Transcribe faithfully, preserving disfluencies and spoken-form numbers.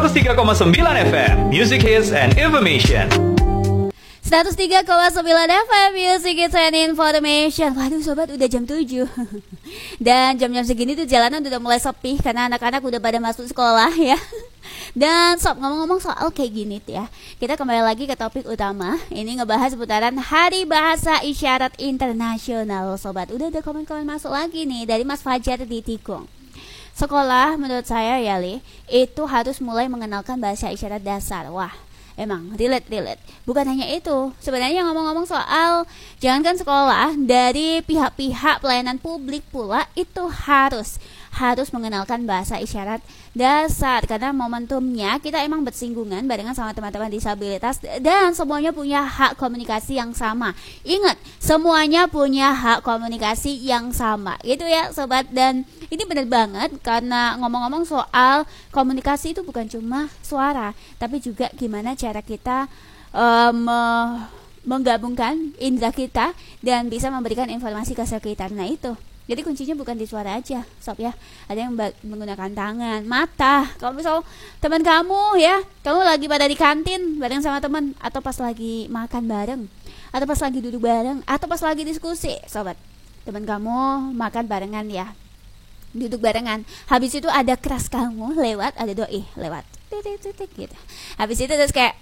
seratus tiga koma sembilan F M Music Hits and Information. seratus tiga koma sembilan F M Music Hits and Information. Waduh sobat, udah jam tujuh. Dan jam-jam segini tuh jalanan udah mulai sepi karena anak-anak udah pada masuk sekolah ya. Dan sob, ngomong-ngomong soal kayak gini tuh ya, kita kembali lagi ke topik utama. Ini ngebahas seputaran Hari Bahasa Isyarat Internasional. Sobat, udah ada komen-komen masuk lagi nih dari Mas Fajar di Tikung. Sekolah menurut saya ya Li, itu harus mulai mengenalkan bahasa isyarat dasar. Wah, emang relate-relate. Bukan hanya itu, sebenarnya ngomong-ngomong soal jangankan sekolah, dari pihak-pihak pelayanan publik pula itu harus harus mengenalkan bahasa isyarat dasar, karena momentumnya kita emang bersinggungan barengan sama teman-teman disabilitas dan semuanya punya hak komunikasi yang sama. Ingat, semuanya punya hak komunikasi yang sama, gitu ya sobat. Dan ini benar banget, karena ngomong-ngomong soal komunikasi itu bukan cuma suara, tapi juga gimana cara kita um, menggabungkan indera kita dan bisa memberikan informasi ke sekitar. Nah itu, jadi kuncinya bukan di suara aja, sob ya. Ada yang menggunakan tangan, mata. Kalau misal teman kamu ya, kamu lagi pada di kantin bareng sama teman, atau pas lagi makan bareng, atau pas lagi duduk bareng, atau pas lagi diskusi, sobat. Teman kamu makan barengan ya, duduk barengan. Habis itu ada keras kamu lewat, ada doi lewat, titik titik gitu. Habis itu terus kayak